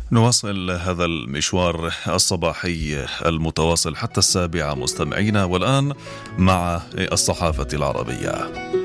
نواصل هذا المشوار الصباحي المتواصل حتى 7 مستمعينا، والآن مع الصحافة العربية.